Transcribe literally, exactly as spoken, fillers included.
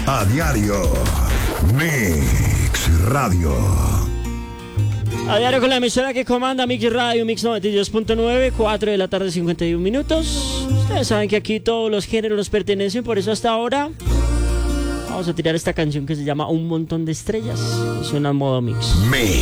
A diario. Mix Radio. A diario con la emisora que comanda Mix Radio, Mix noventa y dos punto nueve, cuatro de la tarde, cincuenta y un minutos. Ustedes saben que aquí todos los géneros nos pertenecen, por eso hasta ahora vamos a tirar esta canción que se llama Un Montón de Estrellas. Y suena en modo mix. Mix.